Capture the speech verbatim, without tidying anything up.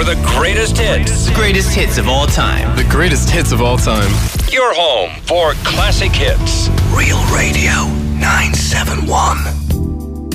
for the greatest hits. The greatest hits of all time. The greatest hits of all time. Your home for classic hits. Real Radio nine seven one.